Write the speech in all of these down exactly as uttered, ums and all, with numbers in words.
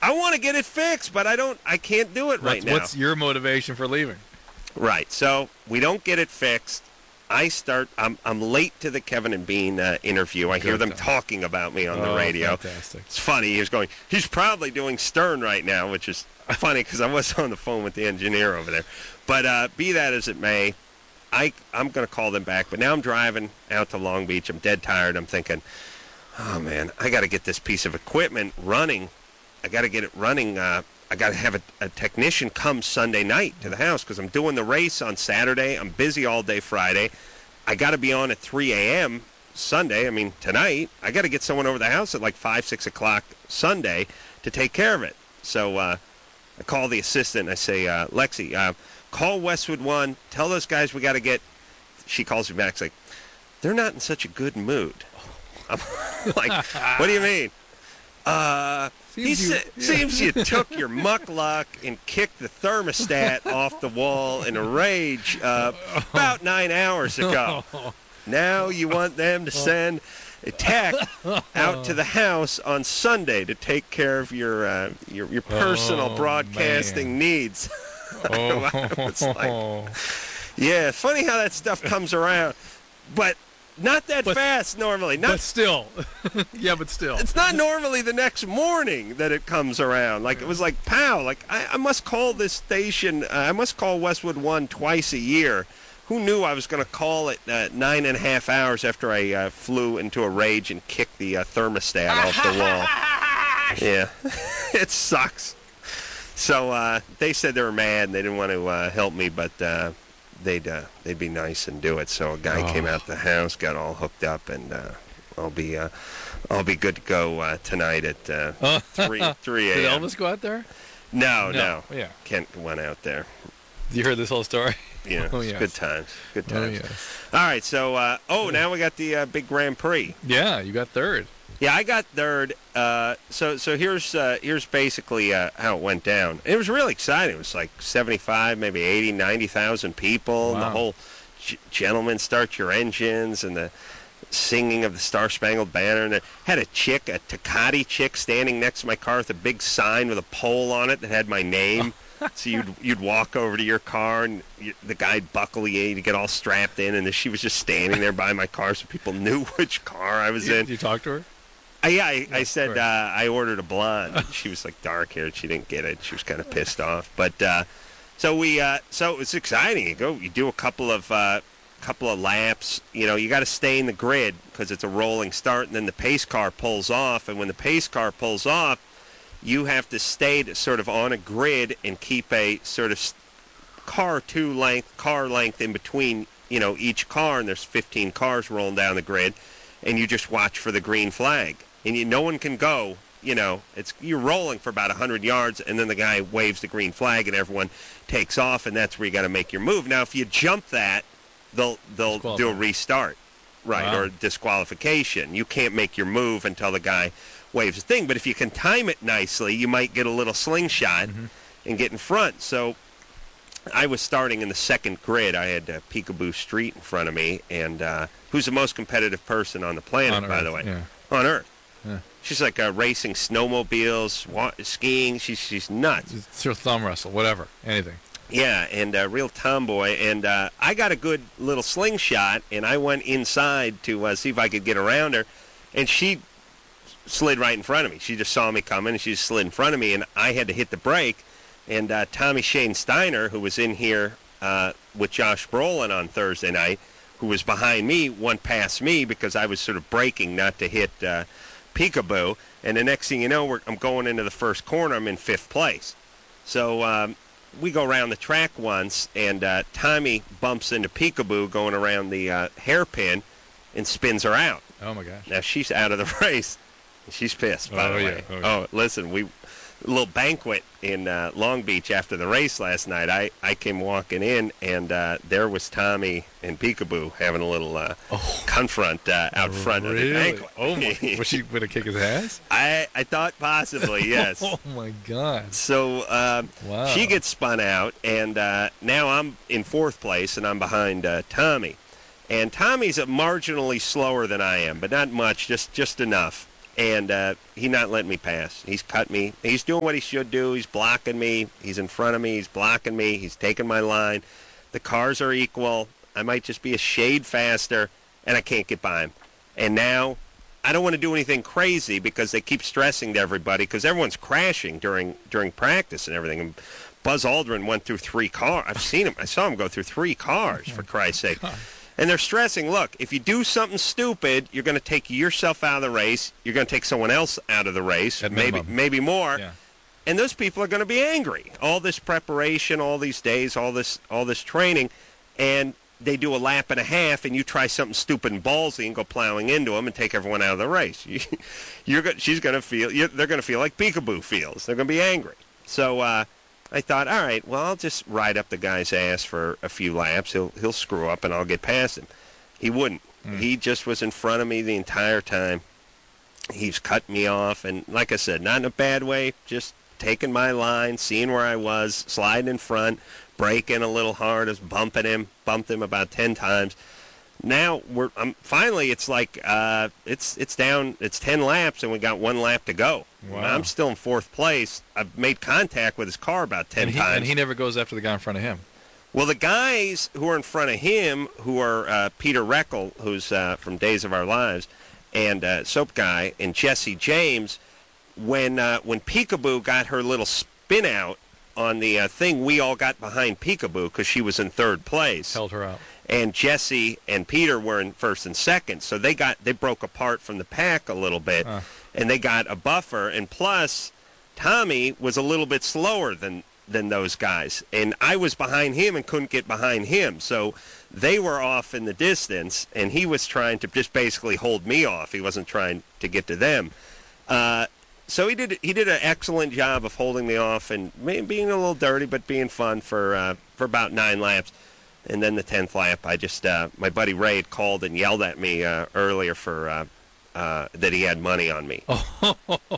I want to get it fixed, but I don't. I can't do it right what's, now. What's your motivation for leaving? Right. So we don't get it fixed. I start. I'm I'm late to the Kevin and Bean uh, interview. I Good hear them time. talking about me on Oh, the radio. fantastic. It's funny. He's going. He's probably doing Stern right now, which is funny because I was on the phone with the engineer over there. But uh, be that as it may, I I'm going to call them back. But now I'm driving out to Long Beach. I'm dead tired. I'm thinking, oh man, I got to get this piece of equipment running. I got to get it running. Uh, I got to have a, a technician come Sunday night to the house because I'm doing the race on Saturday. I'm busy all day Friday. I got to be on at three a.m. Sunday. I mean, tonight. I got to get someone over the house at like five, six o'clock Sunday to take care of it. So uh, I call the assistant. I say, uh, Lexi, uh, call Westwood One. Tell those guys we got to get. She calls me back. She's like, they're not in such a good mood. I'm like, what do you mean? Uh, Seems he you- sa- yeah. seems you took your muck luck and kicked the thermostat off the wall in a rage uh, about nine hours ago. Now you want them to send a tech out to the house on Sunday to take care of your uh, your, your personal Oh, broadcasting man. needs. Oh. It's like, yeah, funny how that stuff comes around, but not that But- fast normally. Not but still. yeah, but still. It's not normally the next morning that it comes around. Like, it was like, pow, like, I, I must call this station, uh, I must call Westwood One twice a year. Who knew I was going to call it uh, nine and a half hours after I uh, flew into a rage and kicked the uh, thermostat off the wall? Yeah, it sucks. So uh, they said they were mad and they didn't want to uh, help me, but uh, they'd uh, they'd be nice and do it. So a guy Oh. came out the house, got all hooked up, and uh, I'll be uh, I'll be good to go uh, tonight at uh, Uh, three three Did a.m. Elvis go out there? No, No, no, yeah. Kent went out there. You heard this whole story? Yeah, Oh, it's yes. good times, good Oh, times. yes. All right, so uh, oh, now we got the uh, big Grand Prix. Yeah, you got third. Yeah, I got third. Uh, so so here's uh, here's basically uh, how it went down. It was really exciting. It was like seventy-five, maybe eighty, ninety thousand people. And the Wow. whole g- gentlemen start your engines and the singing of the Star Spangled Banner. And I had a chick, a Tecate chick, standing next to my car with a big sign with a pole on it that had my name. So you'd you'd walk over to your car and you, the guy'd buckle you to get all strapped in, and then she was just standing there by my car so people knew which car I was Did in. you talk to her? Uh, yeah, I, I Yeah, said right. uh, I ordered a blonde. She was like dark haired. She didn't get it. She was kind of pissed off. But uh, so we, uh, so it was exciting. You go, you do a couple of, uh, couple of laps. You know, you got to stay in the grid because it's a rolling start, and then the pace car pulls off. And when the pace car pulls off, you have to stay to sort of on a grid and keep a sort of s- car two length, car length in between. You know, each car, and there's fifteen cars rolling down the grid, and you just watch for the green flag. And you, no one can go, you know, it's you're rolling for about one hundred yards, and then the guy waves the green flag, and everyone takes off, and that's where you got to make your move. Now, if you jump that, they'll they'll do a Disqualify. restart, right, Wow. or disqualification. You can't make your move until the guy waves the thing. But if you can time it nicely, you might get a little slingshot Mm-hmm. and get in front. So I was starting in the second grid. I had uh, Peekaboo Street in front of me, and uh, who's the most competitive person on the planet, On by Earth, the way? yeah. On Earth. Yeah. She's like uh, racing snowmobiles, wa- skiing. She's she's nuts. It's your thumb wrestle, whatever, anything. Yeah, and a real tomboy. And uh, I got a good little slingshot, and I went inside to uh, see if I could get around her, and she slid right in front of me. She just saw me coming, and she just slid in front of me, and I had to hit the brake. And uh, Tommy Shane Steiner, who was in here uh, with Josh Brolin on Thursday night, who was behind me, went past me because I was sort of braking not to hit uh, Peekaboo. And the next thing you know, we're, I'm going into the first corner. I'm in fifth place. So um, we go around the track once, and uh, Tommy bumps into Peekaboo going around the uh, hairpin and spins her out. Oh, my gosh. Now she's out of the race. She's pissed, by Oh, the yeah. way. Oh, Oh, yeah. listen, we a little banquet in uh, Long Beach after the race last night. I, I came walking in, and uh, there was Tommy and Peekaboo having a little uh, confront uh, out front of the Really? banquet. Oh, my. Was she going to kick his ass? I, I thought possibly, yes. Oh, my God. So um, Wow. she gets spun out, and uh, now I'm in fourth place, and I'm behind uh, Tommy. And Tommy's uh, marginally slower than I am, but not much, just just enough. and uh, he's not letting me pass. He's cut me. He's doing what he should do. He's blocking me. He's in front of me. He's blocking me. He's taking my line. The cars are equal. I might just be a shade faster, and I can't get by him. And now I don't want to do anything crazy because they keep stressing to everybody because everyone's crashing during during practice and everything. And Buzz Aldrin went through three cars. I've seen him. I saw him go through three cars, for Christ's sake. And they're stressing, look, if you do something stupid, you're going to take yourself out of the race. You're going to take someone else out of the race, At maybe minimum. maybe more. Yeah. And those people are going to be angry. All this preparation, all these days, all this all this training, and they do a lap and a half, and you try something stupid and ballsy and go plowing into them and take everyone out of the race. You, you're go, she's going to feel. You're, they're going to feel like Peekaboo feels. They're going to be angry. So uh, I thought, all right, well, I'll just ride up the guy's ass for a few laps. He'll he'll screw up, and I'll get past him. He wouldn't. Mm. He just was in front of me the entire time. He's cut me off, and like I said, not in a bad way, just taking my line, seeing where I was, sliding in front, braking a little hard, just bumping him, bumped him about ten times. Now we're um, finally it's like uh, it's it's down, it's ten laps, and we got one lap to go. Wow. I'm still in fourth place. I've made contact with his car about ten and he, times. And he never goes after the guy in front of him. Well, the guys who are in front of him, who are uh, Peter Reckel, who's uh, from Days of Our Lives, and uh, Soap Guy, and Jesse James, when uh, when Peekaboo got her little spin out on the uh, thing, we all got behind Peekaboo because she was in third place. Held her out. And Jesse and Peter were in first and second, so they got they broke apart from the pack a little bit, Uh. and they got a buffer. And plus, Tommy was a little bit slower than than those guys, and I was behind him and couldn't get behind him, so they were off in the distance, and he was trying to just basically hold me off. He wasn't trying to get to them. Uh, so he did he did an excellent job of holding me off and being a little dirty, but being fun for uh, for about nine laps. And then the tenth lap, I just uh, my buddy Ray had called and yelled at me uh, earlier for uh, uh, that he had money on me. Oh,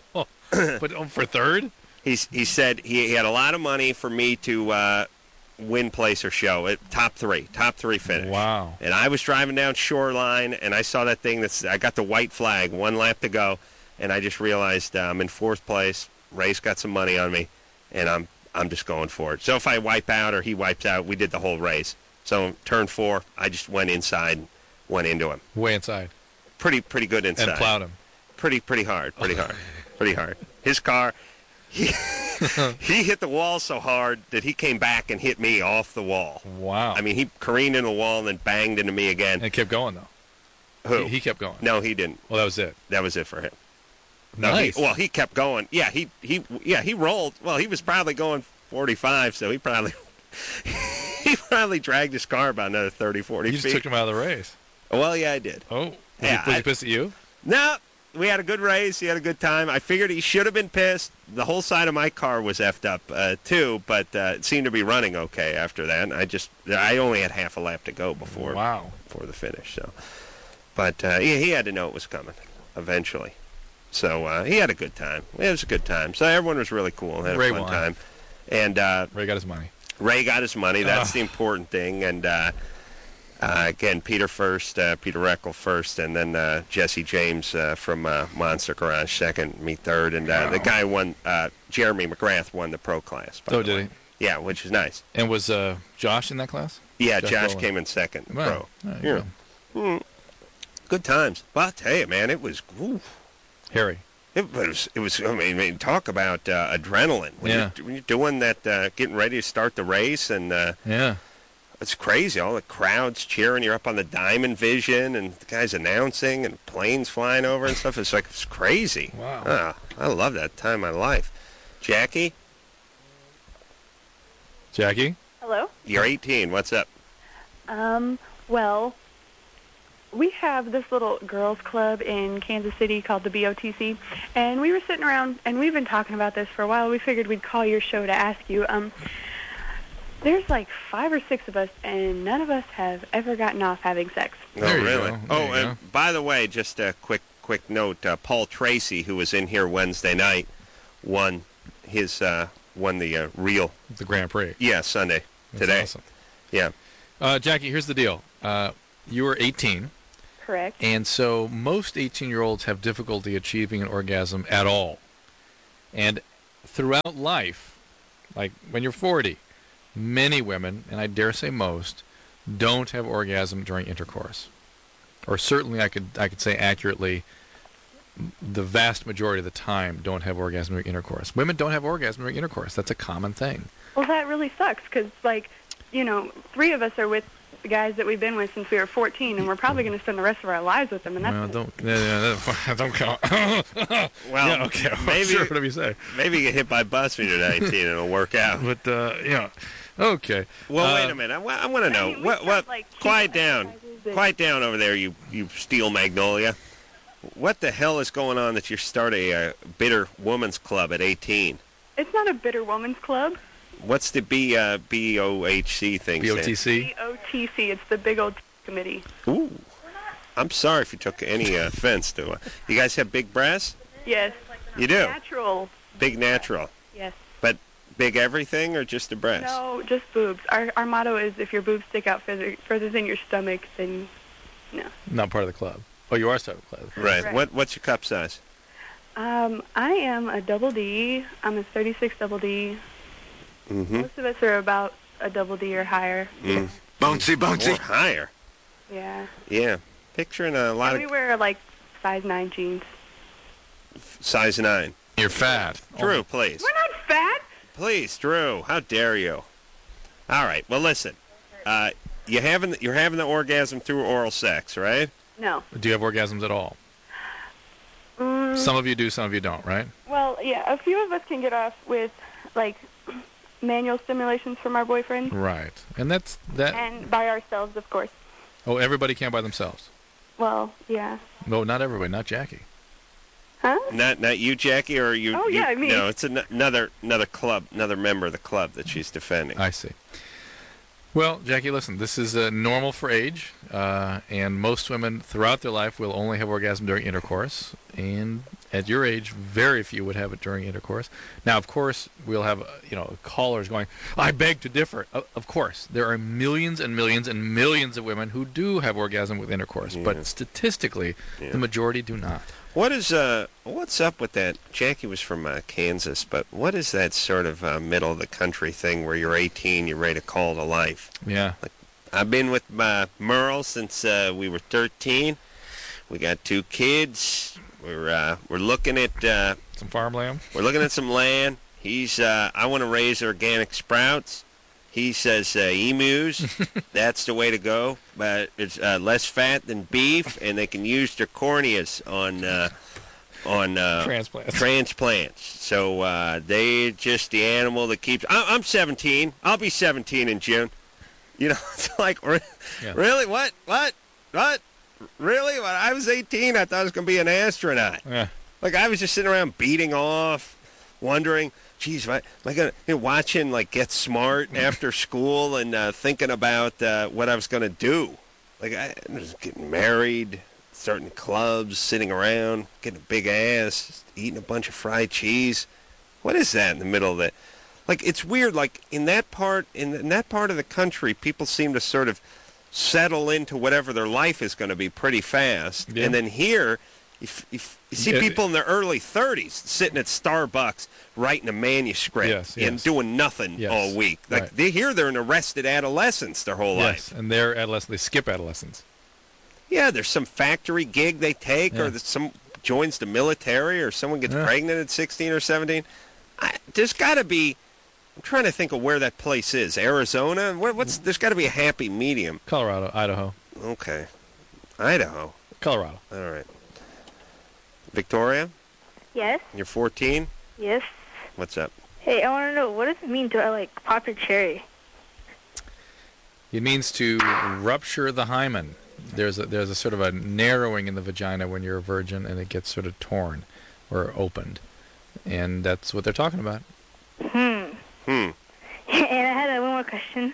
but oh, for third? He's, he said he, he had a lot of money for me to uh, win, place, or show. It, top three. Top three finish. Wow. And I was driving down Shoreline, and I saw that thing. That's I got the white flag, one lap to go, and I just realized uh, I'm in fourth place. Ray's got some money on me, and I'm I'm just going for it. So if I wipe out or he wipes out, we did the whole race. So turn four, I just went inside, went into him. Way inside. Pretty pretty good inside. And plowed him. Pretty pretty hard. Pretty hard. Pretty hard. His car... He, he hit the wall so hard that he came back and hit me off the wall. Wow. I mean, he careened into the wall and then banged into me again. And it kept going, though. Who? He, he kept going. No, he didn't. Well, that was it. That was it for him. No, Nice. He, well, he kept going. Yeah, he he yeah he rolled. Well, he was probably going forty-five, so he probably he probably dragged his car about another thirty, forty You feet. just took him out of the race. Well, yeah, I did. Oh. Was, Yeah, he, was I- he pissed at you? No, we had a good race. He had a good time. I figured he should have been pissed. The whole side of my car was effed up uh, too, but uh, it seemed to be running okay after that. I just I only had half a lap to go before Wow. before the finish. So, but uh, he, he had to know it was coming eventually. So uh, he had a good time. It was a good time. So everyone was really cool and had Ray a fun won. time. And uh, Ray got his money. Ray got his money. That's Ugh. the important thing. And uh, uh, again, Peter first, uh, Peter Reckel first, and then uh, Jesse James uh, from uh, Monster Garage second, me third. And uh, Wow. the guy won, uh, Jeremy McGrath won the pro class. by Oh, the did way. he? Yeah, which is nice. And was uh, Josh in that class? Yeah, Josh Josh Brolin. came in second, Wow. pro. There you Yeah. go. Good times. Well, I'll tell you, man, it was, oof. Harry. It was, it was, I mean, I mean, talk about uh, adrenaline. When, Yeah. you're, when you're doing that, uh, getting ready to start the race, and uh, Yeah. it's crazy. All the crowds cheering. You're up on the Diamond Vision, and the guys announcing, and planes flying over and stuff. It's like, it's crazy. Wow. Ah, I love that time of my life. Jackie, Jackie? Hello. you're eighteen. What's up? Um, well, we have this little girls club in Kansas City called the B O T C, and we were sitting around, and we've been talking about this for a while. We figured we'd call your show to ask you. Um, there's like five or six of us, and none of us have ever gotten off having sex. Oh, There you really? go. Oh, There you and by the way, just a quick quick note. Uh, Paul Tracy, who was in here Wednesday night, won his uh, won the uh, real The Grand Prix. yeah Sunday That's today. awesome. Yeah. Uh, Jackie, here's the deal. Uh, you were eighteen, Correct. And so most eighteen-year-olds have difficulty achieving an orgasm at all. And throughout life, like when you're forty, many women, and I dare say most, don't have orgasm during intercourse. Or certainly I could I could say accurately, the vast majority of the time don't have orgasm during intercourse. Women don't have orgasm during intercourse. That's a common thing. Well, that really sucks because, like, you know, three of us are with the guys that we've been with since we were fourteen, and we're probably going to spend the rest of our lives with them. And that's Well, don't yeah, yeah, don't count. Well, yeah, okay. maybe Sure, whatever you say. maybe you get hit by a bus when you're nineteen and it'll work out. But uh, yeah, okay. Well, Uh, wait a minute. I, wa- I want to know. I mean, we what? have, What? like, cute Quiet down. exercises that- Quiet down over there, you you steel magnolia. What the hell is going on that you start a uh, bitter woman's club at eighteen? It's not a bitter woman's club. What's the B uh, B O H C thing? B O T stand? C. B O T C. It's the big old committee. Ooh. I'm sorry if you took any uh, offense to it. You guys have big breasts? Yes. You do? Natural. Big natural. Yes. But big everything or just the breasts? No, just boobs. Our our motto is if your boobs stick out further further than your stomach, then no. Not part of the club. Oh, you are part of the club. Right. Right. What What's your cup size? Um, I am a double D. I'm a thirty-six double D. Mm-hmm. Most of us are about a double D or higher. Mm. Bouncy, Or bouncy. higher. Yeah. Yeah. Picturing a lot And we of wear like size nine jeans. size nine. You're fat. Drew, please. We're not fat. Please, Drew. How dare you? All right. Well, listen. Uh, you having you're having the orgasm through oral sex, right? No. Do you have orgasms at all? Mm, Some of you do, some of you don't, right? well, yeah. A few of us can get off with like manual stimulations from our boyfriend, Right. And that's that. and by ourselves, of course. Oh, everybody can by themselves. Well, yeah. No, not everybody. Not Jackie. Huh? Not not you, Jackie, or you? Oh, you- yeah, me. No, it's an- another another club, another member of the club that she's defending. I see. Well, Jackie, listen, this is uh, normal for age, uh, and most women throughout their life will only have orgasm during intercourse, and at your age, very few would have it during intercourse. Now, of course, we'll have, uh, you know, callers going, I beg to differ. Uh, of course, there are millions and millions and millions of women who do have orgasm with intercourse, Yeah. but statistically, Yeah. the majority do not. What is uh what's up with that? Jackie was from uh, Kansas, but what is that sort of uh, middle of the country thing where you're eighteen, you're ready to call to life? Yeah. I've been with uh, Merle since uh, we were thirteen. We got two kids. We're uh, we're looking at uh, Some farmland. we're looking at some land. He's uh, I want to raise organic sprouts. He says uh, emus. That's the way to go. But it's uh, less fat than beef, and they can use their corneas on uh, on uh, Transplants. transplants. So uh, they just the animal that keeps. I, I'm seventeen. I'll be seventeen in June. You know, it's like re- Yeah. really what what what really? When I was eighteen, I thought I was going to be an astronaut. Yeah. Like I was just sitting around beating off, wondering, geez, am I, am I gonna you know, watching like Get Smart after school and uh, thinking about uh, what I was gonna do. Like I was getting married, starting clubs, sitting around, getting a big ass, eating a bunch of fried cheese. What is that in the middle of that? Like it's weird. Like in that part, in, in that part of the country, people seem to sort of settle into whatever their life is going to be pretty fast, Yeah. and then here. You, f- you, f- you see Yeah. people in their early thirties sitting at Starbucks writing a manuscript Yes, and yes. doing nothing Yes, all week. Like right. they hear they're an arrested adolescents their whole Yes, life. and they're adolescents. They skip adolescence. Yeah, there's some factory gig they take, Yeah. or that some joins the military, or someone gets Yeah. pregnant at sixteen or seventeen. I, there's got to be. I'm trying to think of where that place is. Arizona. What, what's there's got to be a happy medium. Colorado, Idaho. Okay, Idaho. Colorado. All right. Victoria, Yes, you're fourteen. yes. What's up? Hey, I want to know, what does it mean to uh, like pop your cherry? It means to rupture the hymen. There's a, there's a sort of a narrowing in the vagina when you're a virgin, and it gets sort of torn or opened, and that's what they're talking about. Hmm. Hmm. And I had uh, one more question.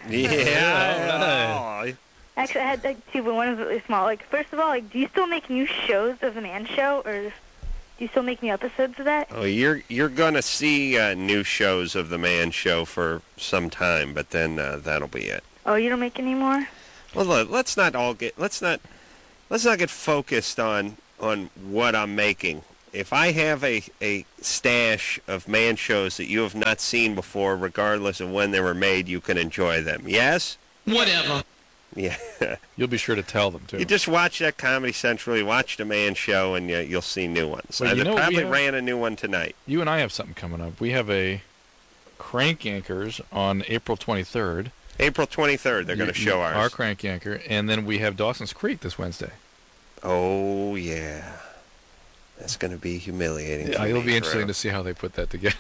Yeah. Actually, I had like two, but one is really small. Like, first of all, like, do you still make new shows of the Man Show, or do you still make new episodes of that? Oh, you're you're gonna see uh, new shows of the Man Show for some time, but then uh, that'll be it. Oh, you don't make any more? Well, look, let's not all get let's not let's not get focused on on what I'm making. If I have a, a stash of man shows that you have not seen before, regardless of when they were made, you can enjoy them. Yes? Whatever. Yeah. You'll be sure to tell them, too. You just watch that Comedy Central, you watch the man show, and you, you'll see new ones. Well, Uh, you they know, probably we have- ran a new one tonight. You and I have something coming up. We have a Crank Anchors on April twenty-third. April twenty-third, they're going to show ours. Our Crank Anchor. And then we have Dawson's Creek this Wednesday. Oh, yeah. That's going to be humiliating. Yeah, for it'll me, be interesting Drew. to see how they put that together.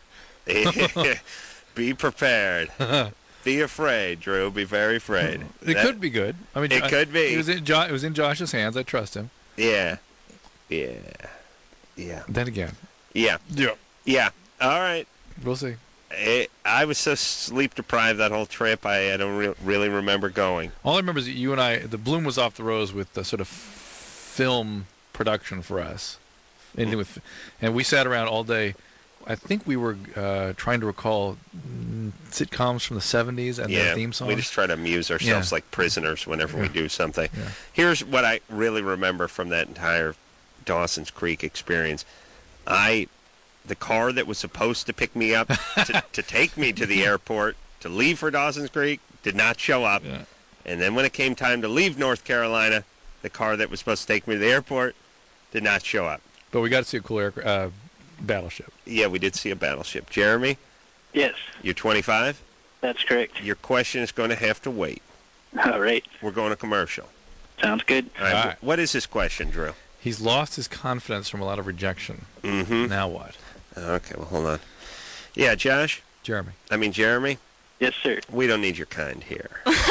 Be prepared. Be afraid, Drew. Be very afraid. It That- could be good. I mean, It Jo- could be. It was, in jo- it was in Josh's hands. I trust him. Yeah. Yeah. Yeah. Then again. Yeah. Yeah. Yeah. All right. We'll see. It, I was so sleep deprived that whole trip. I, I don't re- really remember going. All I remember is that you and I, the bloom was off the rose with the sort of film production for us. Anything with, and we sat around all day. I think we were uh, trying to recall mm, sitcoms from the seventies and Yeah. their theme songs. We just try to amuse ourselves Yeah. like prisoners whenever we Yeah. do something. Yeah. Here's what I really remember from that entire Dawson's Creek experience. I, the car that was supposed to pick me up to, to take me to the airport to leave for Dawson's Creek did not show up. Yeah. And then when it came time to leave North Carolina, the car that was supposed to take me to the airport did not show up. But we got to see a cool air, uh, battleship. Yeah, we did see a battleship. Jeremy, Yes, you're twenty-five. that's correct. Your question is going to have to wait. All right. We're going to commercial. Sounds good. All right. All right. wh- What is this question, Drew? He's lost his confidence from a lot of rejection. Mm-hmm. Now what? Okay, well, hold on. Yeah, Josh? Jeremy. I mean, Jeremy? Yes, sir. We don't need your kind here.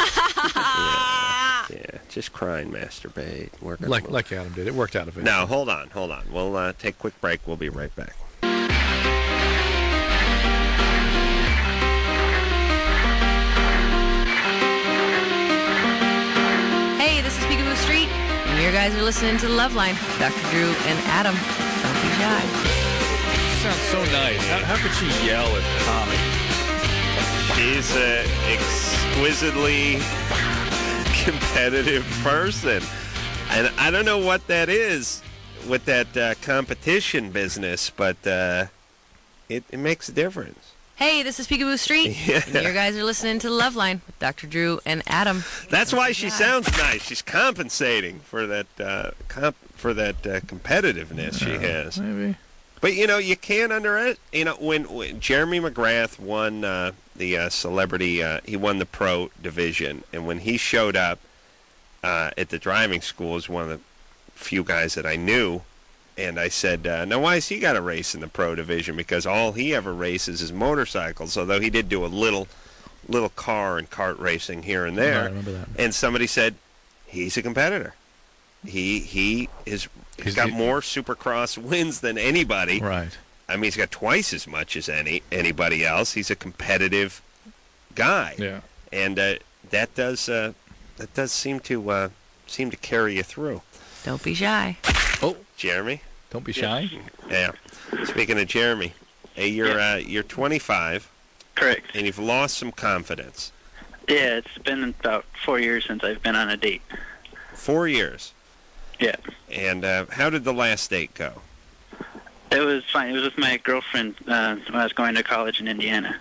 yeah, yeah, just cry and masturbate. We're gonna Like move. like Adam did. It worked out of it. Now, hold on, hold on. We'll uh, take a quick break. We'll be right back. Hey, this is Peekaboo Street, and you guys are listening to The Love Line. Doctor Drew and Adam. Don't be shy. Sounds so nice. How, how could she yell at Tommy? He's an exquisitely competitive person. And I don't know what that is with that uh, competition business, but uh, it, it makes a difference. Hey, this is Peekaboo Street, Yeah. and you guys are listening to The Love Line with Doctor Drew and Adam. That's Don't why be she shy. sounds nice. She's compensating for that uh, comp- for that uh, competitiveness she has. Maybe. But you know, you can't under you know when, when Jeremy McGrath won uh, the uh, celebrity, uh, he won the pro division, and when he showed up uh, at the driving school, as one of the few guys that I knew, and I said, uh, "Now, why has he got a race in the pro division? Because all he ever races is motorcycles. Although he did do a little, little car and kart racing here and I there." remember that. And somebody said, "He's a competitor. He he is." He's He's got the- more Supercross wins than anybody. Right. I mean, he's got twice as much as any anybody else. He's a competitive guy, Yeah. and uh, that does uh, that does seem to uh, seem to carry you through. Don't be shy. Oh, Jeremy, don't be shy. yeah. Speaking of Jeremy, hey, you're uh, you're twenty-five, Correct. and you've lost some confidence. Yeah, it's been about four years since I've been on a date. Four years, Yeah. and uh, how did the last date go? It was fine. It was with my girlfriend uh, when I was going to college in Indiana.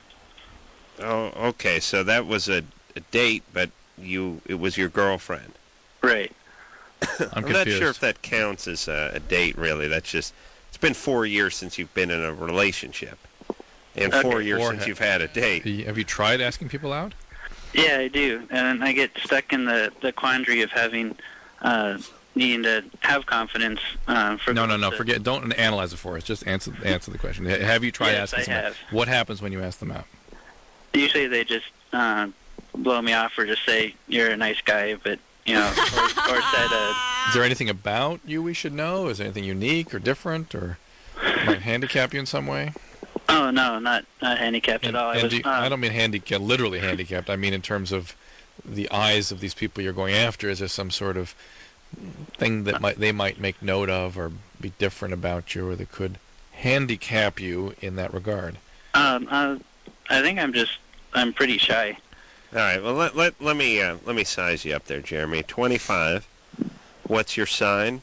Oh, okay. So that was a, a date, but you it was your girlfriend. Right. I'm, I'm confused. not sure if that counts as a, a date, really. That's just, it's been four years since you've been in a relationship. And four Okay. years Or since ha- you've had a date. Have you- Have you tried asking people out? Yeah, I do, and I get stuck in the the quandary of having uh, needing to have confidence. Uh, for No, no, no. to- Forget. Don't analyze it for us. Just answer answer the question. Ha- Have you tried Yes, asking I someone out? have. What happens when you ask them out? Usually they just uh, blow me off or just say you're a nice guy, but you know, or, or said uh, Is there anything about you we should know? Is there anything unique or different or might handicap you in some way? oh no, not not handicapped And, at all. I and was. do- uh, I don't mean handicapped, literally handicapped. I mean in terms of the eyes of these people you're going after. Is there some sort of thing that might they might make note of or be different about you, or that could handicap you in that regard? Um, uh, I think I'm just I'm pretty shy. All right. Well, let let, let me uh, let me size you up there, Jeremy. twenty-five. What's your sign?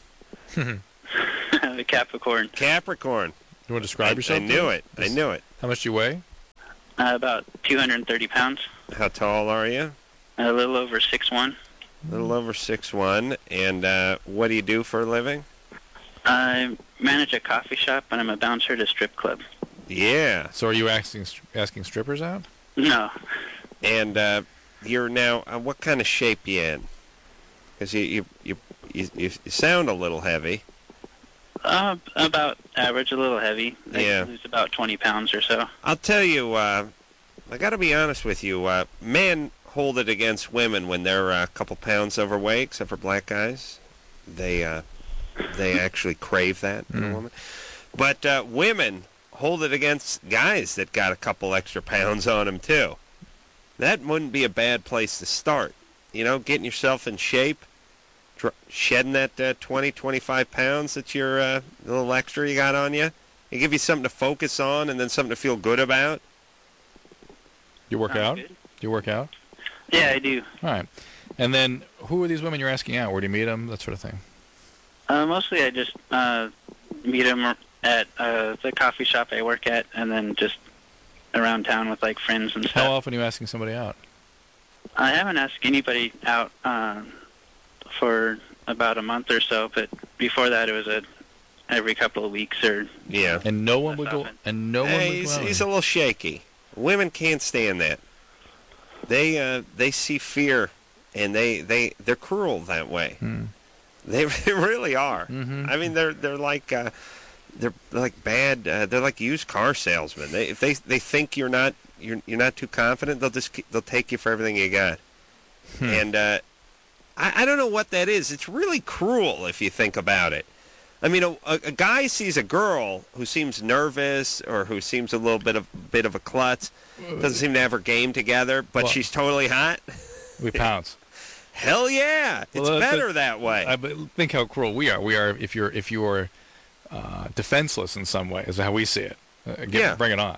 The Capricorn. Capricorn. You want to describe I, yourself? I knew to it. I knew it. How much do you weigh? Uh, about two hundred thirty pounds. How tall are you? A little over six one. A little over six one. And uh, what do you do for a living? I manage a coffee shop, and I'm a bouncer at a strip club. Yeah. So are you asking asking strippers out? No. And uh, you're now, uh, what kind of shape you in? Because you you, you you you sound a little heavy. Uh, about average, a little heavy. I Yeah. lose about twenty pounds or so. I'll tell you, uh, I got to be honest with you. Uh, men hold it against women when they're uh, a couple pounds overweight, except for black guys. They uh, they actually crave that in a woman. But uh, women hold it against guys that got a couple extra pounds on them, too. That wouldn't be a bad place to start. You know, getting yourself in shape, dr- shedding that uh, twenty, twenty-five pounds that you're, uh, a little extra you got on you. It give you something to focus on and then something to feel good about. You work Sounds out? good. Do you work out? Yeah, I do. All right. And then who are these women you're asking out? Where do you meet them? That sort of thing. Uh, mostly I just uh, meet them at uh, the coffee shop I work at, and then just around town with, like, friends and stuff. How often are you asking somebody out? I haven't asked anybody out uh, for about a month or so, but before that it was a every couple of weeks or... Yeah. And no one would That's go. often. And no one Hey, would he's, go. out. he's a little shaky. Women can't stand that. They uh, they see fear, and they they they're cruel that way. Hmm. They, they really are. Mhm. I mean, they're they're like uh, they're like bad. Uh, they're like used car salesmen. They if they they think you're not you're you're not too confident, they'll just keep- they'll take you for everything you got. Hmm. And uh, I I don't know what that is. It's really cruel if you think about it. I mean, a, a guy sees a girl who seems nervous or who seems a little bit of bit of a klutz, doesn't seem to have her game together, but Well- she's totally hot. We pounce. Hell yeah, it's Well, that's- better that way. I but think how cruel we are. We are if you're if you are uh, defenseless in some way, is how we see it. Uh, give, Yeah. Bring it on.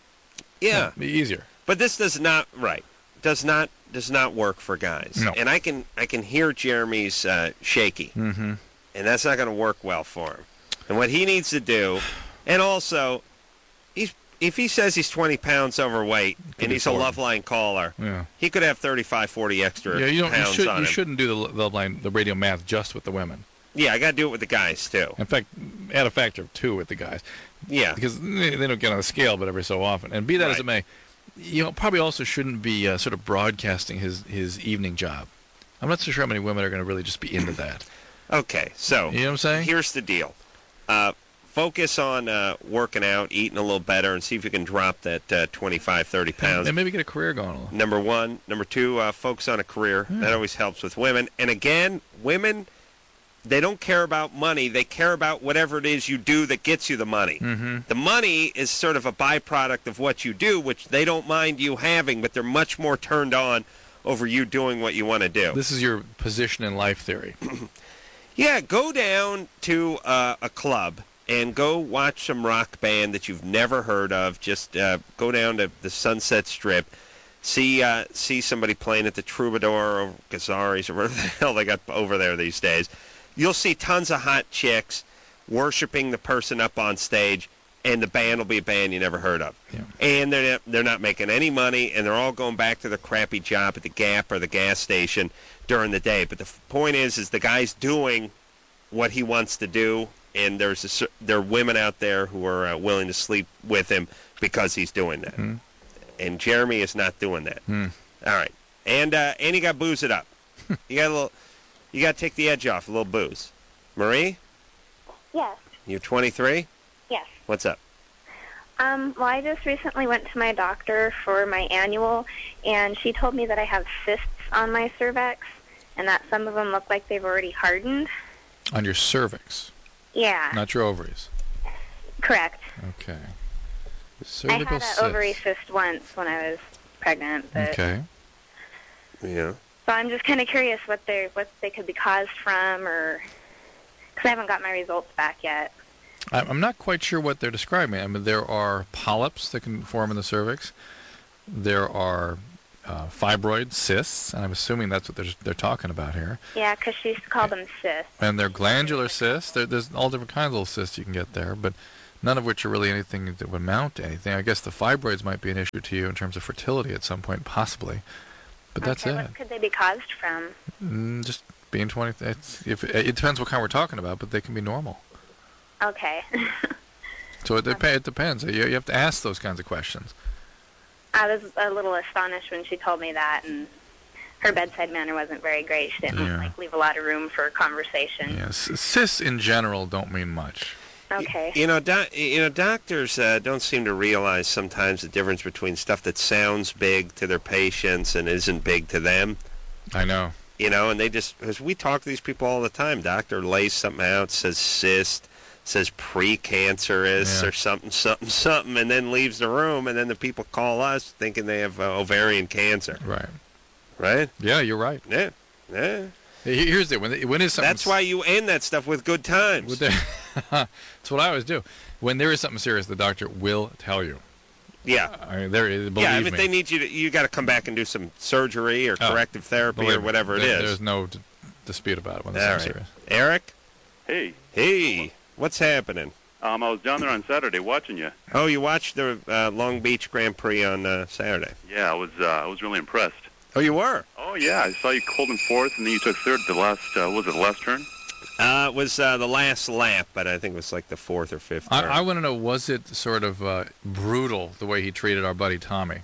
yeah, Be easier. but this does not right. Does not does not work for guys. No. And I can I can hear Jeremy's uh, shaky, Mm-hmm. and that's not going to work well for him. And what he needs to do, and also, he's if he says he's twenty pounds overweight Could and be he's a forty. Loveline caller, Yeah. he could have thirty-five, forty extra Yeah. You don't. You pounds should. on You him. shouldn't do the the line the radio math just with the women. Yeah, I got to do it with the guys too. In fact, add a factor of two with the guys Yeah, because they they don't get on the scale, but every so often. And be that as it may, you know, probably also shouldn't be uh, sort of broadcasting his his evening job. I'm not so sure how many women are going to really just be into that. okay. So You know what I'm saying? here's the deal. Uh, focus on uh, working out, eating a little better, and see if you can drop that uh, twenty-five, thirty pounds. And maybe get a career going. Number one. Number two, uh, focus on a career. That always helps with women. And again, women, they don't care about money. They care about whatever it is you do that gets you the money. Mm-hmm. The money is sort of a byproduct of what you do, which they don't mind you having, but they're much more turned on over you doing what you want to do. This is your position in life theory. Yeah, go down to uh, a club and go watch some rock band that you've never heard of. Just uh, go down to the Sunset Strip, see uh, see somebody playing at the Troubadour or Gazzari's or whatever the hell they got over there these days. You'll see tons of hot chicks worshiping the person up on stage, and the band will be a band you never heard of. Yeah. And they're they're not making any money, and they're all going back to their crappy job at the Gap or the gas station during the day. But the f- point is, is the guy's doing what he wants to do, and there's a, cer- there are women out there who are uh, willing to sleep with him because he's doing that. Hmm. And Jeremy is not doing that. Hmm. All right, and uh, and you got to booze it up. you got a little, you got to take the edge off a little booze. Marie, Yes. you're twenty-three. Yes. What's up? Um, well, I just recently went to my doctor for my annual, and she told me that I have cysts on my cervix, and that some of them look like they've already hardened. On your cervix, Yeah, not your ovaries. correct. Okay. I Cervical had an cyst. ovary cyst once when I was pregnant. But, Okay. Yeah. So I'm just kind of curious what they what they could be caused from, or because I haven't got my results back yet. I- I'm not quite sure what they're describing. I mean, there are polyps that can form in the cervix. There are uh, fibroids, cysts, and I'm assuming that's what they're, they're talking about here. Yeah, because she used to call them cysts. And they're glandular cysts. There, there's all different kinds of little cysts you can get there, but none of which are really anything that would amount to anything. I guess the fibroids might be an issue to you in terms of fertility at some point, possibly. But that's okay, it. What could they be caused from? Mm, just being twenty. It's, if, it depends what kind we're talking about, but they can be normal. Okay. So it, dep- it depends. You, you have to ask those kinds of questions. I was a little astonished when she told me that, and her bedside manner wasn't very great. She didn't Yeah. like leave a lot of room for conversation. Yes, cysts in general don't mean much. Okay. You know, doc, you know, doctors uh, don't seem to realize sometimes the difference between stuff that sounds big to their patients and isn't big to them. I know. You know, and they just, because we talk to these people all the time. Doctor lays something out, says cyst, says precancerous Yeah. or something, something, something, and then leaves the room, and then the people call us thinking they have uh, ovarian cancer. Right. Right? Yeah, you're right. Yeah. Yeah. He- Here's it. When when is something? That's why you end that stuff with good times. With the, that's what I always do. When there is something serious, the doctor will tell you. yeah. I mean, there is. Believe Yeah, I mean, me. if they need you to, you got to come back and do some surgery or Oh, corrective therapy Believe or me, whatever it there- is. There's no d- dispute about it when there's All something right. serious. Eric? Hey, Hey, what's happening? um, I was down there on Saturday watching you. Oh, you watched the uh, Long Beach Grand Prix on uh, Saturday. Yeah, I was uh, I was really impressed. Oh, you were? Oh yeah, I saw you holding fourth, and then you took third at the last. Uh, was it the last turn? Uh, it was uh, the last lap, but I think it was like the fourth or fifth I, turn. I want to know, was it sort of uh, brutal the way he treated our buddy Tommy?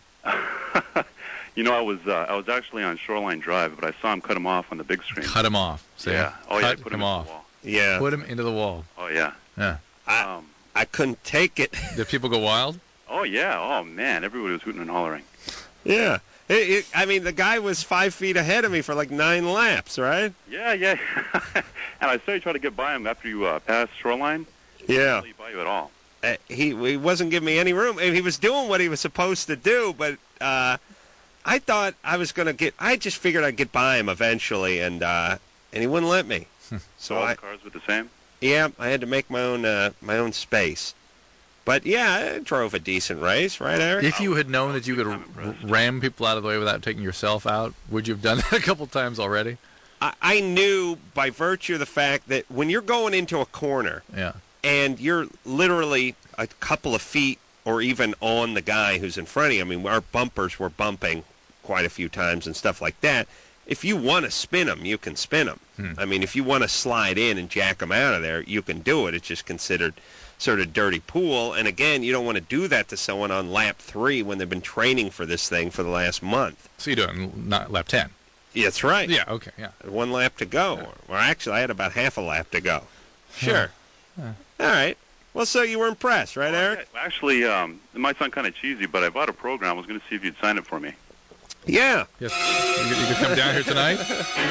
You know, I was uh, I was actually on Shoreline Drive, but I saw him cut him off on the big screen. Cut him off. See? Yeah. Oh yeah, Cut put him him, off. into the wall. yeah. Put him into the wall. Oh yeah. Yeah. I, Um, I couldn't take it. Did people go wild? oh yeah. Oh man, everybody was hooting and hollering. yeah. It, it, I mean, the guy was five feet ahead of me for like nine laps, right? Yeah, yeah. And I saw you try to get by him after you uh, passed Shoreline. He Yeah. didn't leave by you at all. Uh, he he wasn't giving me any room. And he was doing what he was supposed to do, but uh, I thought I was going to get. I just figured I'd get by him eventually, and uh, and he wouldn't let me. So all I, the cars were the same. yeah, I had to make my own uh, my own space. But yeah, I drove a decent race, right, Eric? If you had known that you could I'm r- impressed. ram people out of the way without taking yourself out, would you have done that a couple times already? I, I knew by virtue of the fact that when you're going into a corner Yeah. and you're literally a couple of feet or even on the guy who's in front of you, I mean, our bumpers were bumping quite a few times and stuff like that. If you want to spin them, you can spin them. Hmm. I mean, if you want to slide in and jack them out of there, you can do it. It's just considered sort of dirty pool. And again, you don't want to do that to someone on lap three when they've been training for this thing for the last month. So you do it in not lap ten. Yeah, that's right. Yeah, okay, yeah. One lap to go. Or actually, I had about half a lap to go. Sure. All right. Well, so you were impressed, right, Eric? Yeah, actually, um, it might sound kind of cheesy, but I bought a program. I was going to see if you'd sign it for me. Yeah. Yes. You, you could come down here tonight?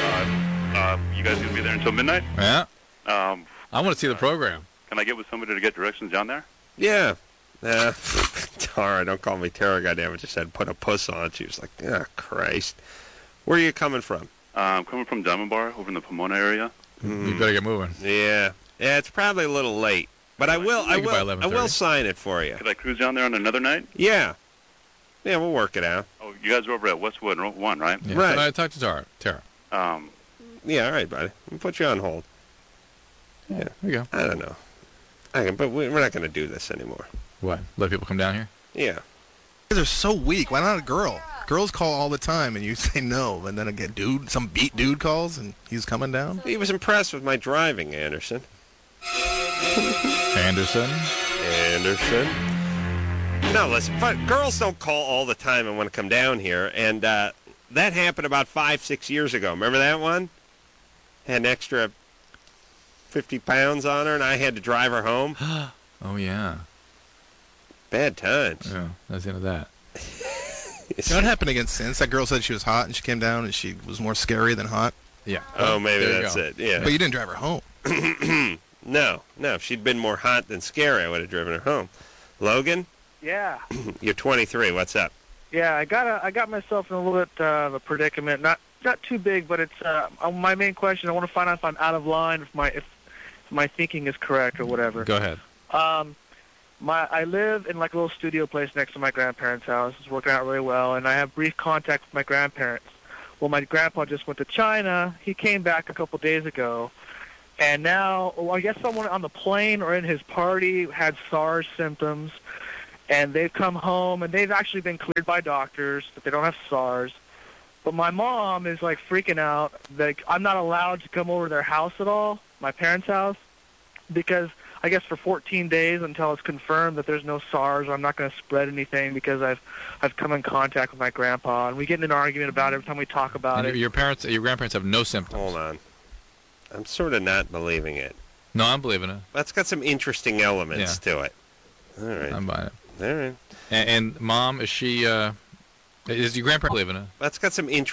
Uh, you guys going to be there until midnight? Yeah. Um, I want to see the program. can I get with somebody to get directions down there? Yeah. Uh, Tara, don't call me Tara, goddamn it. Just said put a puss on. She was like, oh, Christ. Where are you coming from? Uh, I'm coming from Diamond Bar over in the Pomona area. You better get moving. Yeah. Yeah, it's probably a little late. But I will I Make it by will I eleven will thirty. sign it for you. Could I cruise down there on another night? Yeah. Yeah, we'll work it out. Oh, you guys are over at Westwood one, right? Yeah. Right. But I talked to Tara. Tara. Um, Yeah, all right, buddy. We'll put you on hold. Yeah. There you go. I don't know. I can, but we- we're not going to do this anymore. What? Let people come down here? Yeah. You guys are so weak. Why not a girl? Girls call all the time, and you say no. And then again, dude, some beat dude calls, and he's coming down. He was impressed with my driving, Anderson. Anderson? Anderson. No, listen, but girls don't call all the time and want to come down here, and uh, that happened about five, six years ago. Remember that one? Had an extra fifty pounds on her, and I had to drive her home. Oh, yeah. Bad times. Yeah, that's the end of that. You know what happened again since? That girl said she was hot, and she came down, and she was more scary than hot. Yeah. Oh, maybe there you that's go. it. Yeah. But you didn't drive her home. No, no. If she'd been more hot than scary, I would have driven her home. Logan, Yeah, you're twenty-three. What's up? yeah. I got a, I got myself in a little bit uh, of a predicament. Not not too big, but it's uh, uh, my main question. I want to find out if I'm out of line, if my if my thinking is correct or whatever. Go ahead. Um, my I live in like a little studio place next to my grandparents' house. It's working out really well, and I have brief contact with my grandparents. Well, my grandpa just went to China. He came back a couple days ago, and now well, I guess someone on the plane or in his party had SARS symptoms, and they've come home, and they've actually been cleared by doctors that they don't have SARS. But my mom is like freaking out that I'm not allowed to come over to their house at all, my parents' house, because I guess for fourteen days until it's confirmed that there's no SARS, I'm not going to spread anything because I've I've come in contact with my grandpa, and we get in an argument about it every time we talk about And it. your parents, your grandparents have no symptoms. Hold on. I'm sort of not believing it. No, I'm believing it. That's got some interesting elements Yeah. to it. All right. I'm buying it. All right. And, and mom, is she? Uh, is your grandparent believing it? That's got some interesting